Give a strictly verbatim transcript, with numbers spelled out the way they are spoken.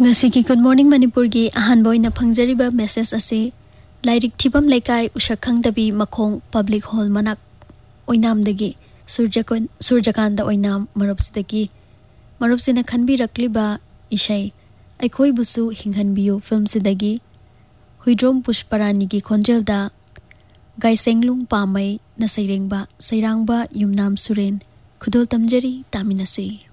Ngasiki Good Morning Manipur gi ahan boy na phangjariba message ase Lairik Thibam Laikai Ushakhang Dabi Makhong Public Hall Manak Oinam dagi Surjakon Surjakanda Oinam Marupsidagi Marupsina Khanbi Rakliba Ishai Aikoi Busu Hinghanbiyu Film Sidagi Huidrom Pushparani gi Khonjelda Gaisenglung Pamai na Sairengba Sairangba Yumnam Suren Khudol Tamjari Taminase